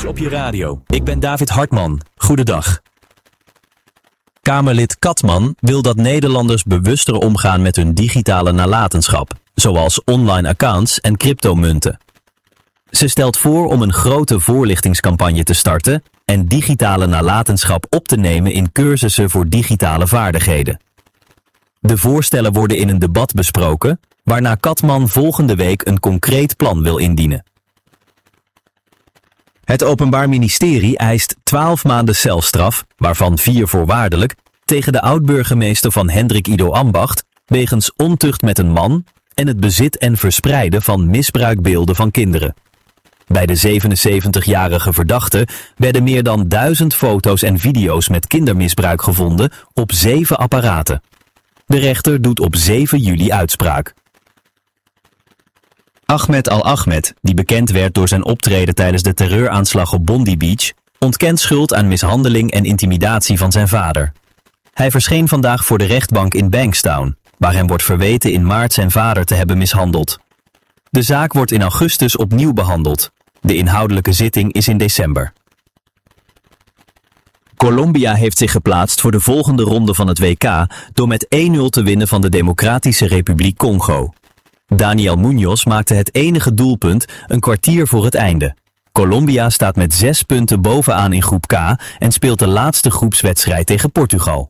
Nieuws op je radio. Ik ben David Hartman. Goedendag. Kamerlid Katman wil dat Nederlanders bewuster omgaan met hun digitale nalatenschap, zoals online accounts en cryptomunten. Ze stelt voor om een grote voorlichtingscampagne te starten en digitale nalatenschap op te nemen in cursussen voor digitale vaardigheden. De voorstellen worden in een debat besproken, waarna Katman volgende week een concreet plan wil indienen. Het Openbaar Ministerie eist 12 maanden celstraf, waarvan 4 voorwaardelijk, tegen de oud-burgemeester van Hendrik Ido Ambacht wegens ontucht met een man en het bezit en verspreiden van misbruikbeelden van kinderen. Bij de 77-jarige verdachte werden meer dan 1000 foto's en video's met kindermisbruik gevonden op 7 apparaten. De rechter doet op 7 juli uitspraak. Ahmed Al-Ahmed, die bekend werd door zijn optreden tijdens de terreuraanslag op Bondi Beach, ontkent schuld aan mishandeling en intimidatie van zijn vader. Hij verscheen vandaag voor de rechtbank in Bankstown, waar hem wordt verweten in maart zijn vader te hebben mishandeld. De zaak wordt in augustus opnieuw behandeld. De inhoudelijke zitting is in december. Colombia heeft zich geplaatst voor de volgende ronde van het WK door met 1-0 te winnen van de Democratische Republiek Congo. Daniel Munoz maakte het enige doelpunt een kwartier voor het einde. Colombia staat met 6 punten bovenaan in groep K en speelt de laatste groepswedstrijd tegen Portugal.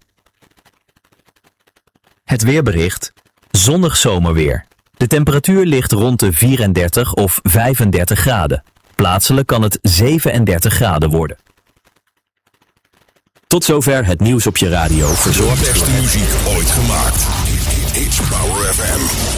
Het weerbericht. Zonnig zomerweer. De temperatuur ligt rond de 34 of 35 graden. Plaatselijk kan het 37 graden worden. Tot zover het nieuws op je radio. Verzorgd de beste muziek ooit gemaakt. It's Power FM.